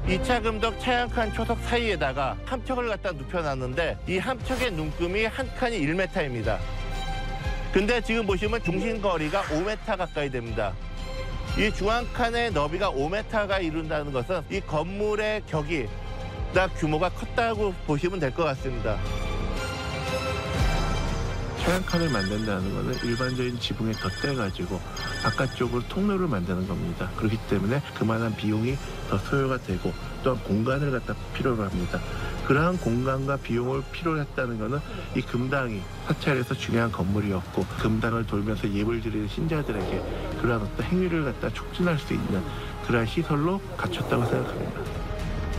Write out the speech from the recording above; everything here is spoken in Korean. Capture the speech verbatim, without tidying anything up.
이 차 금덕 차양칸 초석 사이에다가 함척을 갖다 눕혀놨는데 이 함척의 눈금이 한 칸이 일 미터입니다. 근데 지금 보시면 중심거리가 오 미터 가까이 됩니다. 이 중앙칸의 너비가 오 미터가 이룬다는 것은 이 건물의 격이 나 규모가 컸다고 보시면 될 것 같습니다. 차양칸을 만든다는 것은 일반적인 지붕에 덧대가지고 바깥쪽으로 통로를 만드는 겁니다. 그렇기 때문에 그만한 비용이 더 소요가 되고 또한 공간을 갖다 필요로 합니다. 그러한 공간과 비용을 필요로 했다는 것은 이 금당이 사찰에서 중요한 건물이었고 금당을 돌면서 예물 드리는 신자들에게 그러한 어떤 행위를 갖다 촉진할 수 있는 그러한 시설로 갖췄다고 생각합니다.